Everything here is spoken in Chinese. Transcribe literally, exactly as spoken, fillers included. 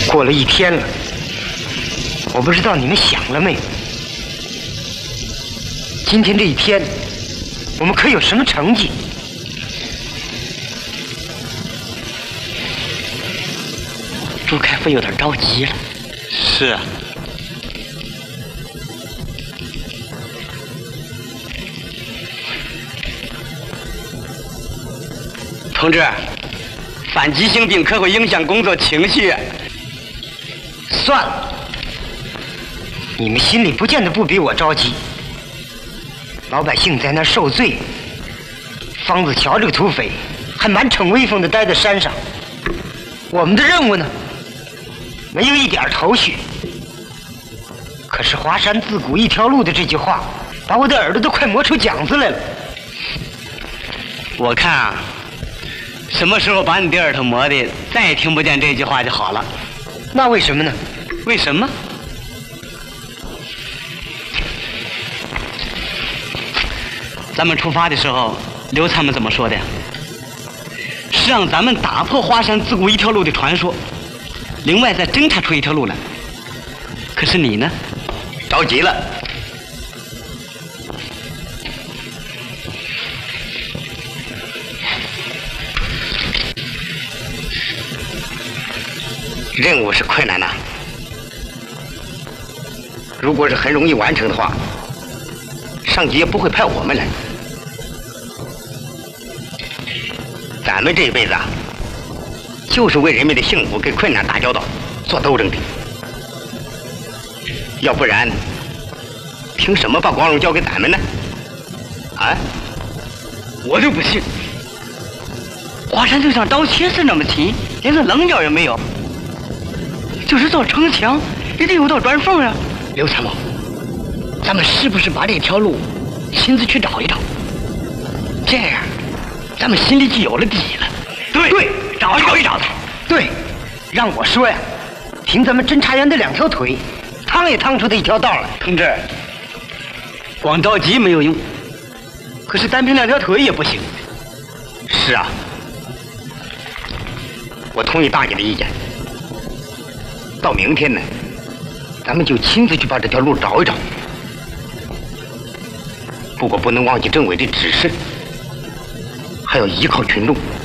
过了一天了，我不知道你们想了没有？今天这一天，我们可有什么成绩？ 朱开复有点着急了。 是啊。 同志，反急性病可会影响工作情绪。 算了，你们心里不见得不比我着急。老百姓在那儿受罪，方子乔这个土匪还满逞威风的待在山上。我们的任务呢，没有一点头绪。可是华山自古一条路的这句话，把我的耳朵都快磨出茧子来了。 我看啊，什么时候把你的耳朵磨的再也听不见这句话就好了。 那为什么呢？ 为什么？咱们出发的时候，刘参们怎么说的呀？是让咱们打破华山自古一条路的传说，另外再侦查出一条路来。可是你呢？ 着急了。任务是困难的，如果是很容易完成的话，上级也不会派我们来。咱们这一辈子啊，就是为人民的幸福跟困难打交道、做斗争的。要不然，凭什么把光荣交给咱们呢？啊？ 我就不信，华山就像刀切似那么轻，连个棱角也没有。就是造城墙，也得有道砖缝啊。 刘参谋，咱们是不是把这条路亲自去找一找？这样，咱们心里就有了底了。 对对， 找找一找他。 对，让我说呀，凭咱们侦查员的两条腿，趟也趟出的一条道来。 同志，光着急没有用，可是单凭两条腿也不行。 是啊，我同意大姐的意见。到明天呢，咱们就亲自去把这条路找一找。不过不能忘记政委的指示，还要依靠群众。